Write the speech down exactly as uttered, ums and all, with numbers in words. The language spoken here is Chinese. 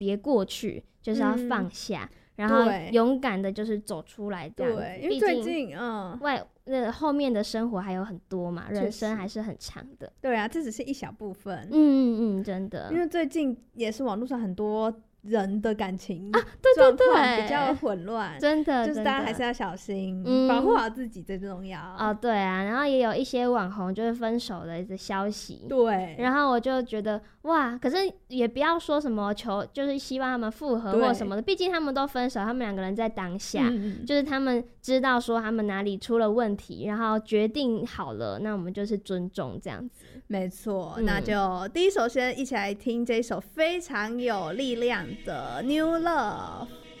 别过去，就是要放下。嗯，然后勇敢的就是走出来这样子。 对，因为最近嗯， 外那后面的生活还有很多嘛，人生还是很长的。 对啊，这只是一小部分。 嗯嗯嗯，真的。 因为最近也是网络上很多人的感情啊，对对对， 比较混乱， 真的， 就是大家还是要小心， 嗯， 保护好自己最重要。 哦，对啊，然后也有一些网红就是分手的一个消息， 对， 然后我就觉得哇，可是也不要说什么求，就是希望他们复合或什么的，毕竟他们都分手，他们两个人在当下，嗯，就是他们知道说他们哪里出了问题，然后决定好了，那我们就是尊重这样子。 没错，嗯，那就第一首先一起来听这首非常有力量的 New Love。